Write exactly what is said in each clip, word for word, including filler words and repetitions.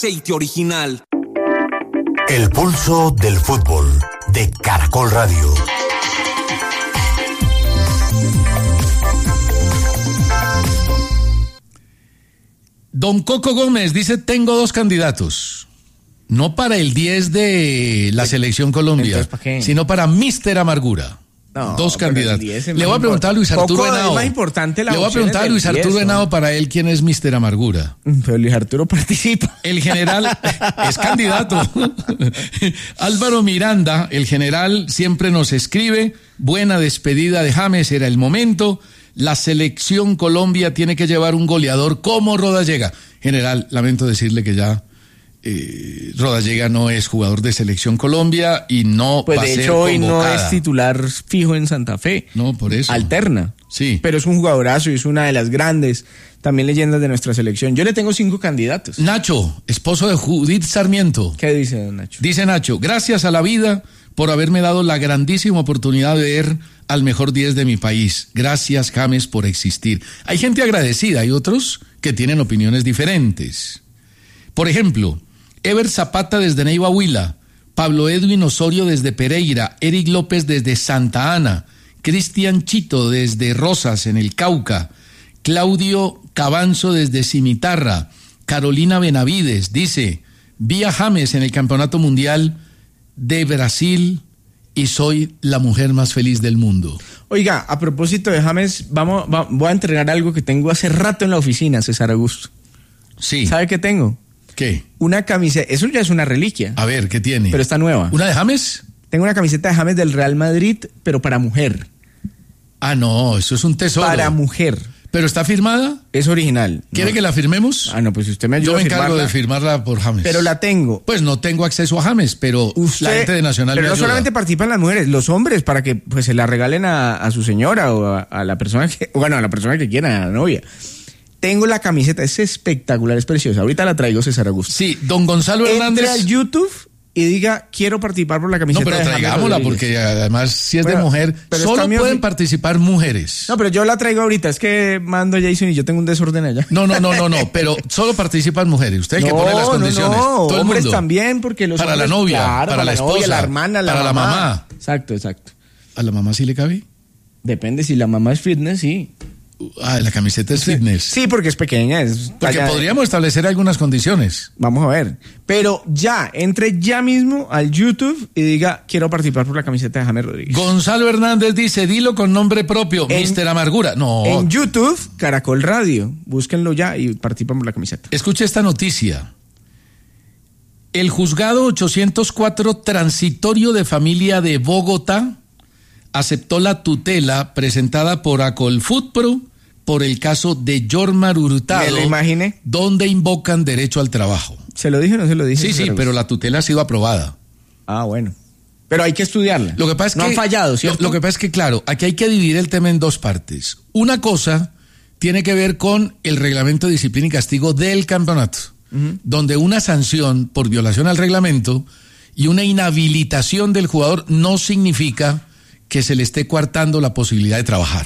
Aceite original. El pulso del fútbol de Caracol Radio. Don Coco Gómez dice, tengo dos candidatos. No para el diez de la Selección Colombia, sino para míster Amargura. No, dos candidatos. Le voy a preguntar a Luis Poco Arturo Henao. Es más importante la Le voy a preguntar a Luis diez, Arturo ¿no? Henao para él quién es míster Amargura. Pero Luis Arturo participa. El general es candidato. Álvaro Miranda, el general, siempre nos escribe, buena despedida de James, era el momento. La Selección Colombia tiene que llevar un goleador como Rodallega. General, lamento decirle que ya eh, Rodallega no es jugador de Selección Colombia y no pues va a ser de hecho hoy convocada. no es titular fijo en Santa Fe. No, por eso. Alterna. Sí. Pero es un jugadorazo y es una de las grandes también leyendas de nuestra selección. Yo le tengo cinco candidatos. Nacho, esposo de Judith Sarmiento. ¿Qué dice don Nacho? Dice Nacho, gracias a la vida por haberme dado la grandísima oportunidad de ver al mejor diez de mi país. Gracias, James, por existir. Hay gente agradecida, hay otros que tienen opiniones diferentes. Por ejemplo, Ever Zapata desde Neiva Huila, Pablo Edwin Osorio desde Pereira, Eric López desde Santa Ana, Cristian Chito desde Rosas en el Cauca, Claudio Cabanzo desde Cimitarra, Carolina Benavides dice, vi a James en el Campeonato Mundial de Brasil y soy la mujer más feliz del mundo. Oiga, a propósito de James, vamos, va, voy a entregar algo que tengo hace rato en la oficina, César Augusto. Sí. ¿Sabe qué tengo? ¿Qué? Una camiseta, eso ya es una reliquia. A ver, ¿qué tiene? Pero está nueva. ¿Una de James? Tengo una camiseta de James del Real Madrid, pero para mujer. Ah, no, eso es un tesoro. Para mujer. ¿Pero está firmada? Es original. ¿Quiere no. que la firmemos? Ah, no, pues si usted me ayuda Yo me a encargo firmarla, de firmarla por James. Pero la tengo. Pues no tengo acceso a James, pero Usted, la gente de Nacional pero me no ayuda. solamente participan las mujeres, los hombres, para que pues se la regalen a, a su señora o a, a la persona que, bueno, a la persona que quiera, a la novia. Tengo la camiseta, es espectacular, es preciosa. Ahorita la traigo, César Augusto. Sí, don Gonzalo Hernández. Entre al YouTube y diga, quiero participar por la camiseta. No, pero de James traigámosla, Rodríguez. porque además, si es Bueno, de mujer, pero solo está mi pueden ofi- participar mujeres. No, pero yo la traigo ahorita, es que mando a Jason y yo tengo un desorden allá. No, no, no, no, no, pero solo participan mujeres. Usted es el que No, pone las no, condiciones. no, Todo el hombres mundo. también, porque los Para la hombres, novia, claro, para la novia, esposa, la hermana, la para la mamá. mamá. Exacto, exacto. ¿A la mamá sí le cabe? Depende, si la mamá es fitness, sí. Ah, la camiseta es fitness. Sí, porque es pequeña. Es Porque talla- podríamos establecer algunas condiciones. Vamos a ver. Pero ya, entre ya mismo al YouTube y diga, quiero participar por la camiseta de James Rodríguez. Gonzalo Hernández dice, dilo con nombre propio, En- míster Amargura. No, En YouTube, Caracol Radio. Búsquenlo ya y participan por la camiseta. escuche esta noticia. El juzgado ochocientos cuatro transitorio de familia de Bogotá aceptó la tutela presentada por Acolfutpro por el caso de Yormar Hurtado, Me lo imaginé. donde invocan derecho al trabajo. ¿Se lo dije o no se lo dije? Sí, sí, César pero Augusto? la tutela ha sido aprobada. Ah, bueno. Pero hay que estudiarla. Lo que pasa es no que han fallado, lo, ¿cierto? lo que pasa es que, claro, aquí hay que dividir el tema en dos partes. Una cosa tiene que ver con el reglamento de disciplina y castigo del campeonato, uh-huh. donde una sanción por violación al reglamento y una inhabilitación del jugador no significa que se le esté coartando la posibilidad de trabajar.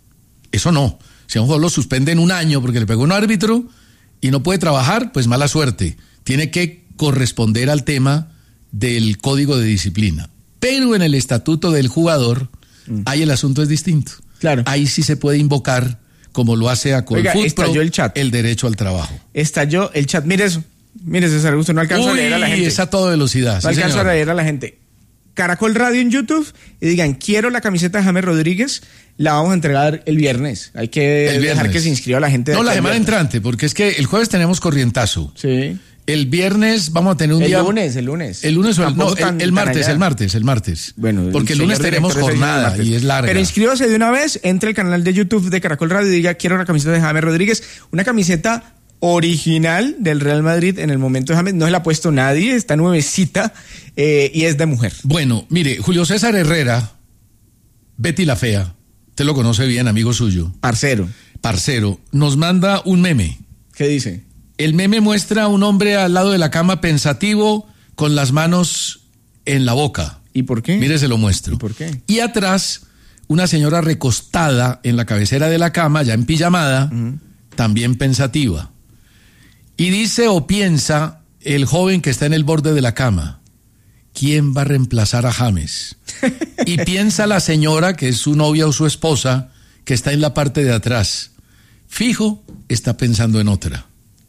Eso no. Si a un jugador lo suspenden un año porque le pegó un árbitro y no puede trabajar, pues mala suerte. Tiene que corresponder al tema del código de disciplina. Pero en el estatuto del jugador, mm. ahí el asunto es distinto. Claro. Ahí sí se puede invocar, como lo hace a Colfutpro, estalló el chat. el derecho al trabajo. Estalló el chat. Mire eso. Mire, César Augusto, no alcanzo Uy, a leer a la gente. es a toda velocidad. No sí, alcanzo señor. a leer a la gente. Caracol Radio en YouTube y digan, quiero la camiseta de James Rodríguez, la vamos a entregar el viernes. Hay que El dejar viernes. que se inscriba la gente. de No, la acá el semana viernes. entrante, porque es que el jueves tenemos corrientazo. Sí. El viernes vamos a tener un El día... lunes, el lunes. El lunes o el, Tampoco no, tan- el, el tan martes, allá. el martes, el martes. Bueno, porque el señor lunes tenemos director, ese es el jornada martes. y es larga. Pero inscríbase de una vez, entre al canal de YouTube de Caracol Radio y diga, quiero una camiseta de James Rodríguez, una camiseta original del Real Madrid en el momento de James, no se la ha puesto nadie, está nuevecita eh, y es de mujer. Bueno, mire, Julio César Herrera, Betty la Fea, usted lo conoce bien, amigo suyo, Parcero. parcero, nos manda un meme. ¿Qué dice? El meme muestra a un hombre al lado de la cama pensativo con las manos en la boca. ¿Y por qué? Mire, se lo muestro. ¿Y por qué? Y atrás, una señora recostada en la cabecera de la cama, ya en pijamada, uh-huh. también pensativa. Y dice o piensa el joven que está en el borde de la cama, ¿quién va a reemplazar a James? Y piensa la señora, que es su novia o su esposa, que está en la parte de atrás. Fijo, está pensando en otra.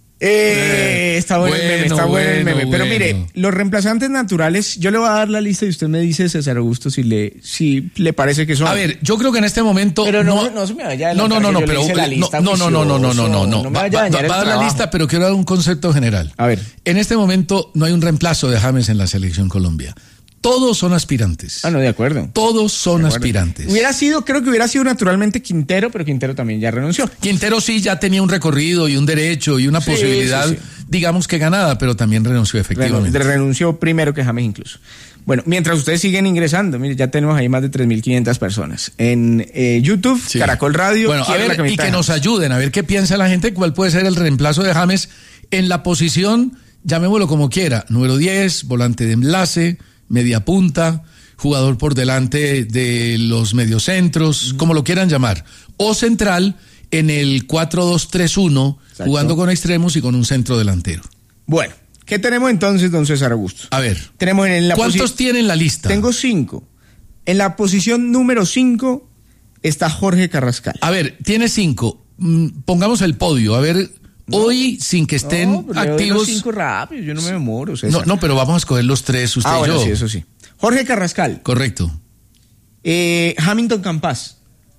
Eh, está bueno, bueno, el meme, está bueno, el bueno, meme. Pero bueno. mire, los reemplazantes naturales, yo le voy a dar la lista y usted me dice, César Augusto, si le, si le parece que son. A ver, yo creo que en este momento. Pero no, no, no se me vaya a No, no, no, no, pero. No, no, no, no, no, no, no, no. me Va, vaya a va, dañar el va a dar la trabajo. lista, pero quiero dar un concepto general. A ver. En este momento no hay un reemplazo de James en la selección Colombia. Todos son aspirantes. Ah, no, de acuerdo. Todos son De acuerdo. aspirantes. Hubiera sido, creo que hubiera sido naturalmente Quintero, pero Quintero también ya renunció. Quintero sí ya tenía un recorrido y un derecho y una Sí, posibilidad, sí, sí. digamos que ganada, pero también renunció efectivamente. Renun- renunció primero que James incluso. Bueno, mientras ustedes siguen ingresando, mire, ya tenemos ahí más de tres mil quinientas personas. En eh, YouTube, Sí. Caracol Radio. Bueno, a quiero la ver, y camiseta que de nos James. ayuden a ver qué piensa la gente, cuál puede ser el reemplazo de James en la posición, llamémoslo como quiera, número diez, volante de enlace, media punta, jugador por delante de los mediocentros, como lo quieran llamar, o central en el cuatro dos tres uno, Exacto. jugando con extremos y con un centro delantero. Bueno, ¿qué tenemos entonces, don César Augusto? A ver, Tenemos en la ¿cuántos posi- tienen la lista? Tengo cinco. En la posición número cinco está Jorge Carrascal. A ver, tiene cinco. Mm, Pongamos el podio. A ver, hoy, sin que estén No, pero le doy activos. los cinco rápido, yo no me demoro, César. No, no, pero vamos a escoger los tres, usted ah, y bueno, yo. sí, eso sí. Jorge Carrascal, Correcto. eh, Hamilton Campas,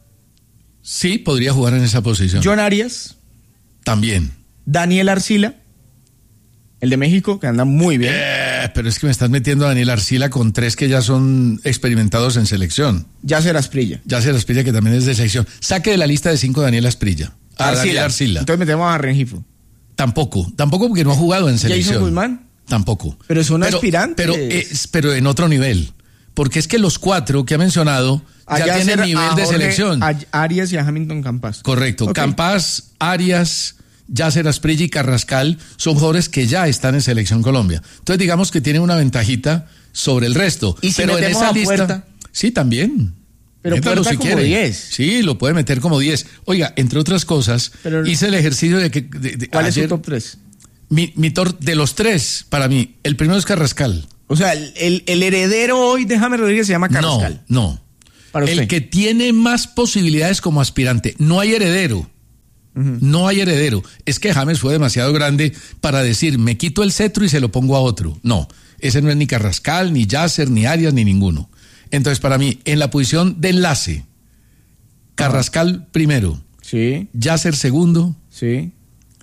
Sí, podría jugar en esa posición. John Arias, También. Daniel Arcila, el de México, que anda muy bien. Eh, pero es que me estás metiendo a Daniel Arcila con tres que ya son experimentados en selección. Yacer Asprilla. Ya se Asprilla, que también es de selección. Saque de la lista de cinco Daniel Asprilla. A Daniel Arcila. Entonces metemos a Rengifo. Tampoco. Tampoco porque no ha jugado en selección. Jason Guzmán. Tampoco. Pero son aspirantes. Pero, es- pero en otro nivel. Porque es que los cuatro que ha mencionado A ya Yacer, tienen nivel a de Jorge, selección. A Arias y a Hamilton Campas. Correcto. Ok. Campas, Arias, Yacer Asprilla y Carrascal son jugadores que ya están en Selección Colombia. Entonces digamos que tienen una ventajita sobre el resto. ¿Y si pero en metemos esa a lista. Puerta? Sí, también. Pero Métalo Puerta como diez. Sí, lo puede meter como diez. Oiga, entre otras cosas, Pero- hice el ejercicio de que. de- de- ¿Cuál es ayer- su top tres? Mi, mi tor- de los tres, para mí, el primero es Carrascal. O sea, el, el- el heredero hoy de James Rodríguez se llama Carrascal. No, no. Para usted. El que tiene más posibilidades como aspirante. No hay heredero. No hay heredero. Es que James fue demasiado grande para decir, me quito el cetro y se lo pongo a otro. No, ese no es ni Carrascal, ni Yacer, ni Arias, ni ninguno. Entonces, para mí, en la posición de enlace, Carrascal primero, Sí, Yacer segundo sí.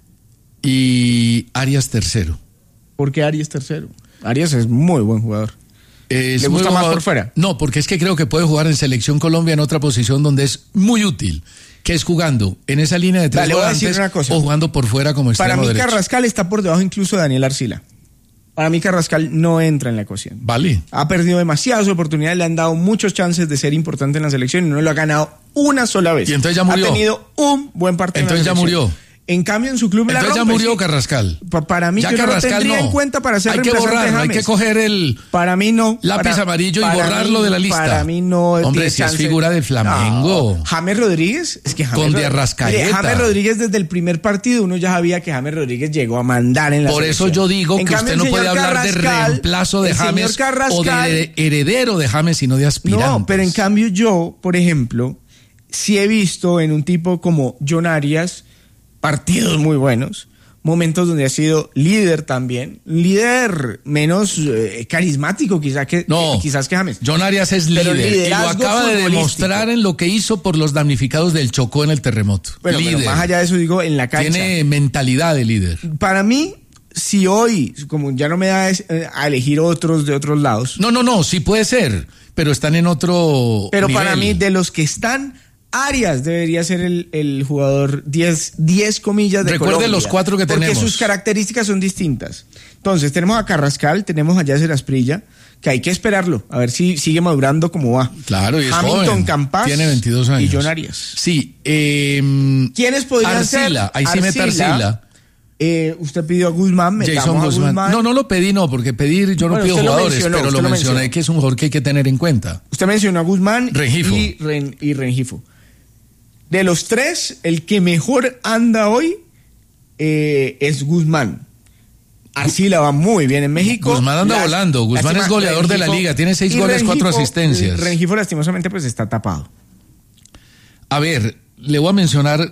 y Arias tercero. ¿Por qué Arias tercero? Arias es muy buen jugador. Es ¿Le muy gusta buen más jugador. por fuera? No, porque es que creo que puede jugar en Selección Colombia en otra posición donde es muy útil, que es jugando en esa línea de tres Vale, voy a decir volantes una cosa. o jugando por fuera como Para extremo mí derecho. Carrascal está por debajo incluso de Daniel Arcila. Para mí Carrascal no entra en la ecuación. Vale. Ha perdido demasiadas oportunidades, le han dado muchos chances de ser importante en la selección y no lo ha ganado una sola vez. Y entonces ya murió. Ha tenido un buen partido Entonces en la ya selección. murió. En cambio, en su club la Entonces ya rompe, murió sí. Carrascal. Pa- Para mí Ya yo no lo Carrascal tendría no. en cuenta para ser Hay que reemplazante de borrarlo, hay James. que coger el Para mí no. lápiz Para- amarillo y para borrarlo mí- de la lista. Para mí no. Hombre, tiene si es chance. figura del Flamengo. No. James Rodríguez, es que James Con Rod- de Arrascaeta. Mire, James Rodríguez desde el primer partido uno ya sabía que James Rodríguez llegó a mandar en la Por eso selección. yo digo En que cambio, usted el no señor puede hablar de Carrascal- reemplazo de el señor James o Carrascal- de heredero de James, sino de aspirante. No, pero en cambio yo, por ejemplo, sí he visto en un tipo como John Arias partidos muy buenos, momentos donde ha sido líder también, líder menos eh, carismático quizás que, No, eh, quizás que James. John Arias es Pero líder y lo liderazgo acaba de futbolístico. demostrar en lo que hizo por los damnificados del Chocó en el terremoto. Bueno, pero líder. más allá de eso digo en la cancha. Tiene mentalidad de líder. Para mí, si hoy, como ya no me da es- eh, a elegir otros de otros lados, No, no, no, sí puede ser, pero están en otro pero nivel. para mí de los que están, Arias debería ser el, el jugador diez, diez comillas de Recuerde Colombia, los cuatro que porque tenemos. sus características son distintas. Entonces, tenemos a Carrascal, tenemos a Yacer Asprilla, que hay que esperarlo, a ver si sigue madurando como va. Claro, y es Hamilton joven. Campas Tiene veintidós años. y John Arias. Sí. Eh, ¿Quiénes podrían ser? Arcila, ahí sí mete Arcila. Eh, usted pidió a Guzmán, metamos Jason a Guzmán. Guzmán. No, no lo pedí, no, porque pedir yo no Bueno, pido usted lo jugadores, mencionó, pero usted lo lo mencioné mencionó. que es un jugador que hay que tener en cuenta. Usted mencionó a Guzmán Rengifo. y, Ren- y Rengifo. De los tres, el que mejor anda hoy eh, es Guzmán. Arcila va muy bien en México. Guzmán anda Las, volando. Guzmán es goleador Rengifo, de la liga. Tiene seis goles, Rengifo, cuatro asistencias. Rengifo lastimosamente pues está tapado. A ver, le voy a mencionar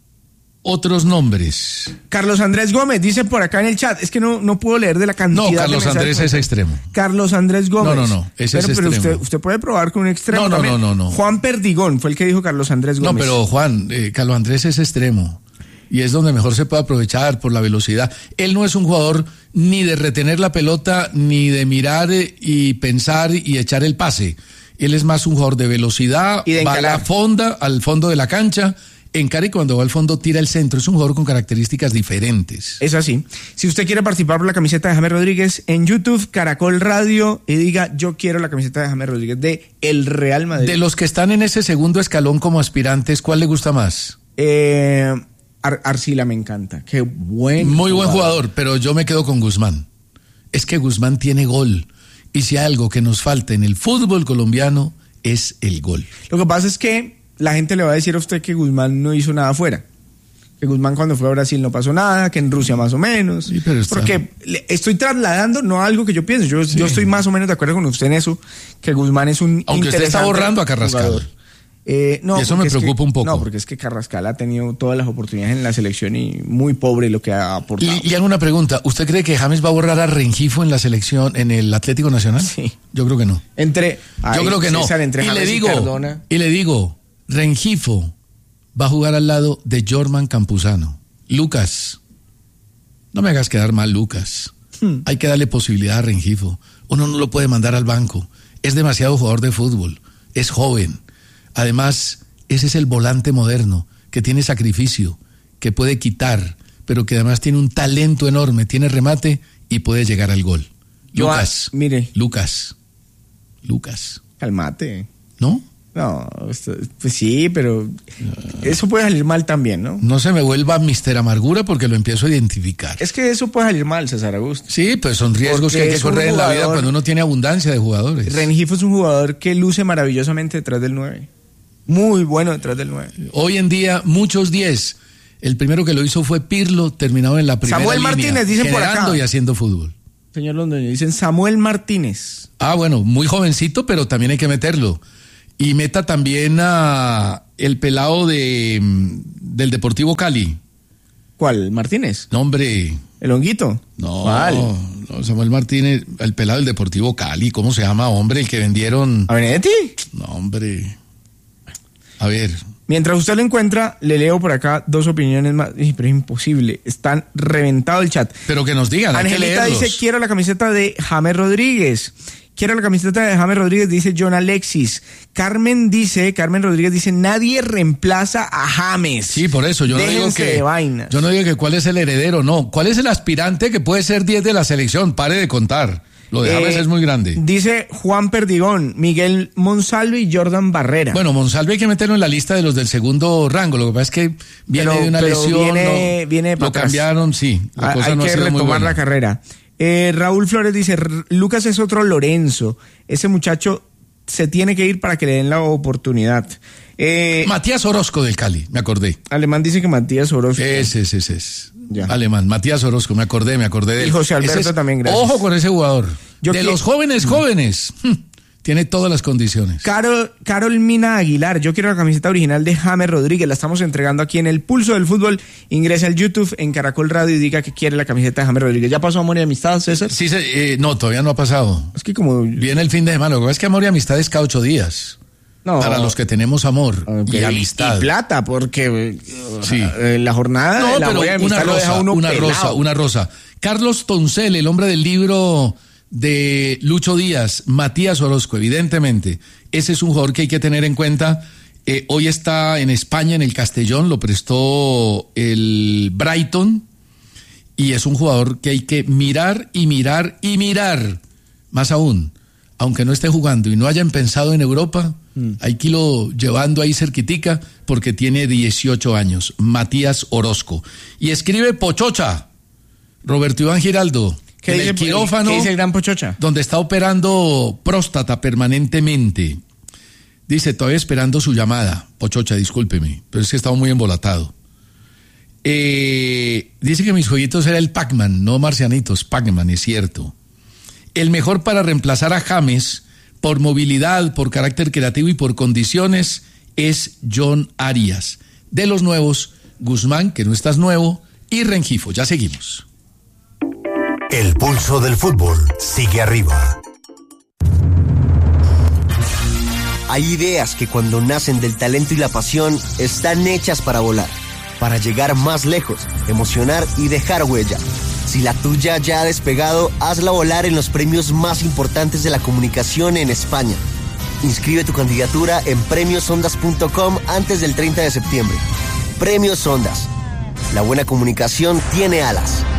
otros nombres. Carlos Andrés Gómez, dice por acá en el chat. Es que no, no puedo leer de la cantidad. No, Carlos de Andrés es extremo. Carlos Andrés Gómez. No, no, no. Ese pero, es pero extremo. Usted, usted puede probar con un extremo. No, no, no, no, no. Juan Perdigón fue el que dijo Carlos Andrés Gómez. No, pero Juan, eh, Carlos Andrés es extremo. Y es donde mejor se puede aprovechar por la velocidad. Él no es un jugador ni de retener la pelota, ni de mirar y pensar y echar el pase. Él es más un jugador de velocidad, y de va a la fonda, al fondo de la cancha, encara y cuando va al fondo tira el centro. Es un jugador con características diferentes. Es así. Si usted quiere participar por la camiseta de James Rodríguez, en YouTube, Caracol Radio, y diga, yo quiero la camiseta de James Rodríguez de el Real Madrid. De los que están en ese segundo escalón como aspirantes, ¿cuál le gusta más? Eh... Ar- Arcila me encanta, qué buen Muy jugador. buen jugador, pero yo me quedo con Guzmán. Es que Guzmán tiene gol, y si hay algo que nos falta en el fútbol colombiano es el gol. Lo que pasa es que la gente le va a decir a usted que Guzmán no hizo nada afuera, que Guzmán cuando fue a Brasil no pasó nada, que en Rusia más o menos, sí, pero está... porque le estoy trasladando no algo que yo pienso, yo, sí. yo estoy más o menos de acuerdo con usted en eso, que Guzmán es un aunque usted está borrando a Carrascal. Eh, no, y eso me preocupa que, un poco. No, porque es que Carrascal ha tenido todas las oportunidades en la selección y muy pobre lo que ha aportado. Y, y hago una pregunta, ¿usted cree que James va a borrar a Rengifo en la selección, en el Atlético Nacional? Sí. Yo creo que no. Entre, Yo creo que no. César, entre y, James le digo, y Cardona. y le digo, Rengifo va a jugar al lado de Jorman Campuzano. Lucas, no me hagas quedar mal, Lucas. Hmm. Hay que darle posibilidad a Rengifo. Uno no lo puede mandar al banco. Es demasiado jugador de fútbol. Es joven. Además, ese es el volante moderno, que tiene sacrificio, que puede quitar, pero que además tiene un talento enorme, tiene remate y puede llegar al gol. Yo, Lucas, mire. Lucas, Lucas. Calmate. ¿No? No, pues sí, pero eso puede salir mal también, ¿no? No se me vuelva mister Amargura porque lo empiezo a identificar. Es que eso puede salir mal, César Augusto. Sí, pues son riesgos porque que hay que correr jugador, en la vida cuando uno tiene abundancia de jugadores. Rengifo es un jugador que luce maravillosamente detrás del nueve. Muy bueno detrás del nueve. Hoy en día, muchos diez. El primero que lo hizo fue Pirlo, terminado en la primera Samuel línea, Martínez, dicen por acá. Y haciendo fútbol. Señor Londoño, dicen Samuel Martínez. Ah, bueno, muy jovencito, pero también hay que meterlo. Y meta también a el pelado de del Deportivo Cali. ¿Cuál? ¿Martínez? No, hombre. ¿El honguito? No, ¿Cuál? no, Samuel Martínez, el pelado del Deportivo Cali. ¿Cómo se llama, hombre? El que vendieron... ¿A Benedetti? No, hombre. A ver... Mientras usted lo encuentra, le leo por acá dos opiniones más. Pero es imposible, están reventado el chat. Pero que nos digan, hay que Angelita leerlos. dice, quiero la camiseta de James Rodríguez. Quiero la camiseta de James Rodríguez, dice John Alexis. Carmen dice, Carmen Rodríguez dice, nadie reemplaza a James. Sí, por eso, yo no digo Déjense que... de vainas. Yo no digo que cuál es el heredero, no. ¿Cuál es el aspirante que puede ser diez de la selección? Pare de contar. Lo de James eh, es muy grande. Dice Juan Perdigón, Miguel Monsalve y Jordan Barrera. Bueno, Monsalve hay que meterlo en la lista de los del segundo rango. Lo que pasa es que viene pero, de una pero lesión. Viene, no, viene lo cambiaron, sí. La hay cosa no que ha sido muy retomar buena. la carrera. Eh, Raúl Flores dice, Lucas es otro Lorenzo. Ese muchacho se tiene que ir para que le den la oportunidad. Eh, Matías Orozco del Cali, me acordé. Alemán dice que Matías Orozco. Ese, ese, ese. es. Ya. Alemán, Matías Orozco, me acordé, me acordé de él. Y José Alberto es, también, gracias. Ojo con ese jugador. Yo de que... los jóvenes, jóvenes. Tiene todas las condiciones. Carol, Carol Mina Aguilar, yo quiero la camiseta original de James Rodríguez, la estamos entregando aquí en el Pulso del Fútbol. Ingrese al YouTube en Caracol Radio y diga que quiere la camiseta de James Rodríguez. ¿Ya pasó Amor y Amistad, César? Sí, se, eh, no, todavía no ha pasado. Es que como... Viene el fin de semana, lo que pasa es que Amor y Amistad es cada ocho días. No. Para los que tenemos amor okay. y amistad. Y plata, porque sí. eh, la jornada no, de la pero amor y amistad una rosa, lo deja uno una pelado. rosa, una rosa. Carlos Toncel, el hombre del libro de Lucho Díaz, Matías Orozco, evidentemente. Ese es un jugador que hay que tener en cuenta. Eh, hoy está en España, en el Castellón, lo prestó el Brighton. Y es un jugador que hay que mirar y mirar y mirar. Más aún, aunque no esté jugando y no hayan pensado en Europa, mm. hay que irlo llevando ahí cerquitica porque tiene dieciocho años. Matías Orozco. Y escribe Pochocha, Roberto Iván Giraldo. ¿Qué en dice, el quirófano, ¿qué dice el gran Pochocha? Donde está operando próstata permanentemente. Dice, todavía esperando su llamada. Pochocha, discúlpeme, pero es que estaba muy embolatado. Eh, dice que mis jueguitos era el Pac-Man, no marcianitos, Pac-Man, es cierto. El mejor para reemplazar a James por movilidad, por carácter creativo y por condiciones es John Arias. De los nuevos, Guzmán, que no estás nuevo, y Rengifo. Ya seguimos. El pulso del fútbol sigue arriba. Hay ideas que cuando nacen del talento y la pasión están hechas para volar, para llegar más lejos, emocionar y dejar huella. Si la tuya ya ha despegado, hazla volar en los premios más importantes de la comunicación en España. Inscribe tu candidatura en premios ondas punto com antes del treinta de septiembre. Premios Ondas. La buena comunicación tiene alas.